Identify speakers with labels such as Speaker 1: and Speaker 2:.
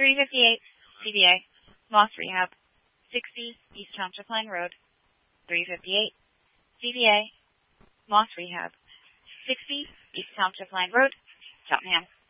Speaker 1: 358 CBA, Moss Rehab, 60 East Township Line Road, 358 CBA, Moss Rehab, 60 East Township Line Road, Cheltenham.